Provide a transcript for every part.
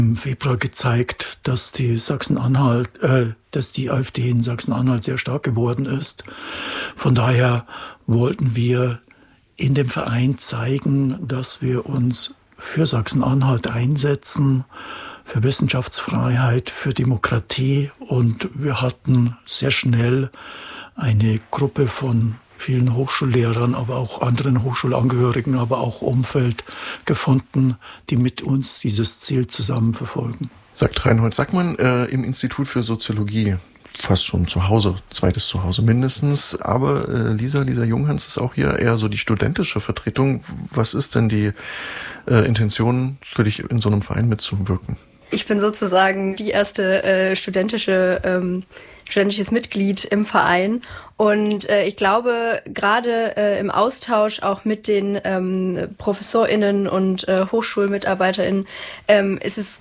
im Februar gezeigt, dass die AfD in Sachsen-Anhalt sehr stark geworden ist. Von daher wollten wir in dem Verein zeigen, dass wir uns für Sachsen-Anhalt einsetzen, für Wissenschaftsfreiheit, für Demokratie. Und wir hatten sehr schnell eine Gruppe von vielen Hochschullehrern, aber auch anderen Hochschulangehörigen, aber auch Umfeld gefunden, die mit uns dieses Ziel zusammen verfolgen. Sagt Reinhold Sackmann im Institut für Soziologie. Fast schon zu Hause, zweites Zuhause mindestens. Aber Lisa Junghans ist auch hier eher so die studentische Vertretung. Was ist denn die Intention für dich, in so einem Verein mitzuwirken? Ich bin sozusagen die erste studentisches Mitglied im Verein und ich glaube, gerade im Austausch auch mit den ProfessorInnen und HochschulmitarbeiterInnen ist es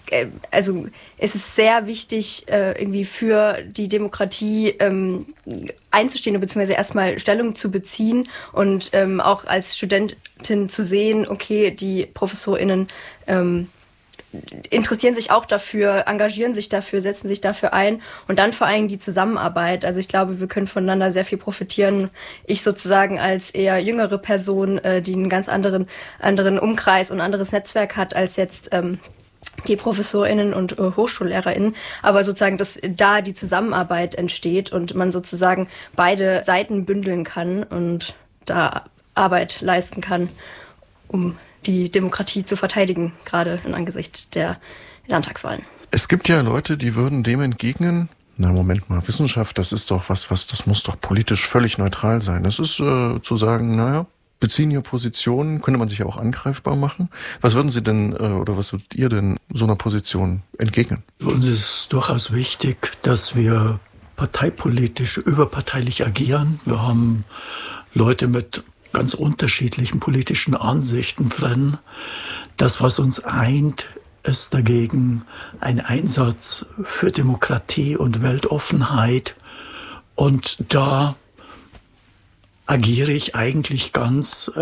sehr wichtig, irgendwie für die Demokratie einzustehen bzw. erstmal Stellung zu beziehen und auch als Studentin zu sehen, okay, die ProfessorInnen interessieren sich auch dafür, engagieren sich dafür, setzen sich dafür ein und dann vor allem die Zusammenarbeit. Also ich glaube, wir können voneinander sehr viel profitieren. Ich sozusagen als eher jüngere Person, die einen ganz anderen Umkreis und ein anderes Netzwerk hat als jetzt die ProfessorInnen und HochschullehrerInnen, aber sozusagen, dass da die Zusammenarbeit entsteht und man sozusagen beide Seiten bündeln kann und da Arbeit leisten kann, um die Demokratie zu verteidigen, gerade in Angesicht der Landtagswahlen. Es gibt ja Leute, die würden dem entgegnen, Moment mal, Wissenschaft, das ist doch das muss doch politisch völlig neutral sein. Das ist zu sagen, beziehen hier Positionen, könnte man sich ja auch angreifbar machen. Was würden Sie denn oder was würdet ihr denn so einer Position entgegnen? Für uns ist durchaus wichtig, dass wir parteipolitisch, überparteilich agieren. Wir haben Leute mit ganz unterschiedlichen politischen Ansichten drin. Das, was uns eint, ist dagegen ein Einsatz für Demokratie und Weltoffenheit. Und da agiere ich eigentlich ganz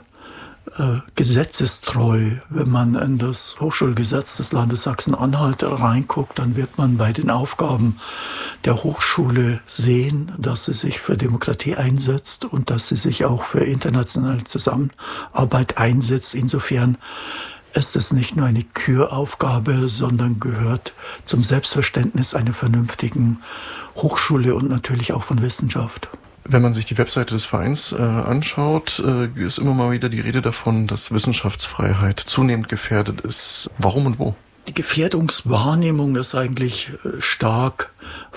gesetzestreu. Wenn man in das Hochschulgesetz des Landes Sachsen-Anhalt reinguckt, dann wird man bei den Aufgaben der Hochschule sehen, dass sie sich für Demokratie einsetzt und dass sie sich auch für internationale Zusammenarbeit einsetzt. Insofern ist es nicht nur eine Küraufgabe, sondern gehört zum Selbstverständnis einer vernünftigen Hochschule und natürlich auch von Wissenschaft. Wenn man sich die Webseite des Vereins anschaut, ist immer mal wieder die Rede davon, dass Wissenschaftsfreiheit zunehmend gefährdet ist. Warum und wo? Die Gefährdungswahrnehmung ist eigentlich stark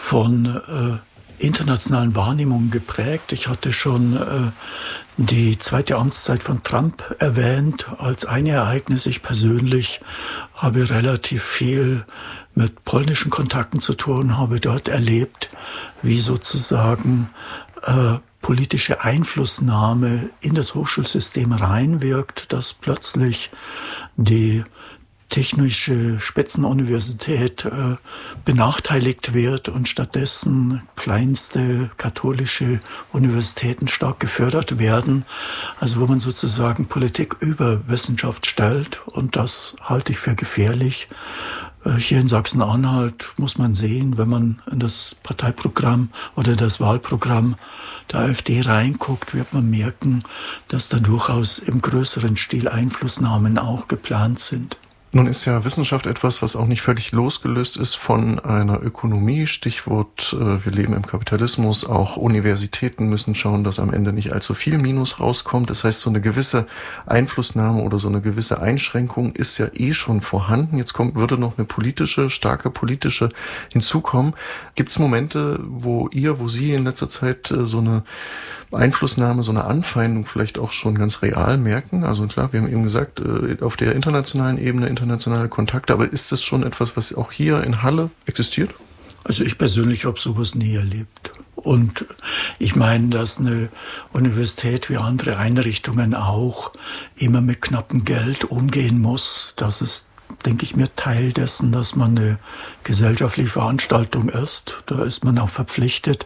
von internationalen Wahrnehmungen geprägt. Ich hatte schon die zweite Amtszeit von Trump erwähnt als ein Ereignis. Ich persönlich habe relativ viel mit polnischen Kontakten zu tun, habe dort erlebt, wie sozusagen politische Einflussnahme in das Hochschulsystem reinwirkt, dass plötzlich die technische Spitzenuniversität benachteiligt wird und stattdessen kleinste katholische Universitäten stark gefördert werden. Also wo man sozusagen Politik über Wissenschaft stellt, und das halte ich für gefährlich. Hier in Sachsen-Anhalt muss man sehen, wenn man in das Parteiprogramm oder das Wahlprogramm der AfD reinguckt, wird man merken, dass da durchaus im größeren Stil Einflussnahmen auch geplant sind. Nun ist ja Wissenschaft etwas, was auch nicht völlig losgelöst ist von einer Ökonomie. Stichwort, wir leben im Kapitalismus. Auch Universitäten müssen schauen, dass am Ende nicht allzu viel Minus rauskommt. Das heißt, so eine gewisse Einflussnahme oder so eine gewisse Einschränkung ist ja schon vorhanden. Jetzt würde noch eine starke politische hinzukommen. Gibt es Momente, wo Sie in letzter Zeit so eine Einflussnahme, so eine Anfeindung vielleicht auch schon ganz real merken? Also klar, wir haben eben gesagt, auf der internationalen Ebene, internationale Kontakte, aber ist das schon etwas, was auch hier in Halle existiert? Also ich persönlich habe sowas nie erlebt. Und ich meine, dass eine Universität wie andere Einrichtungen auch immer mit knappem Geld umgehen muss. Das ist, denke ich mir, Teil dessen, dass man eine gesellschaftliche Veranstaltung ist. Da ist man auch verpflichtet,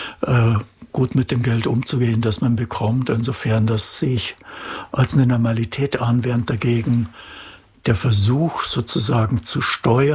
gut mit dem Geld umzugehen, das man bekommt. Insofern, das sehe ich als eine Normalität an, während dagegen der Versuch sozusagen zu steuern,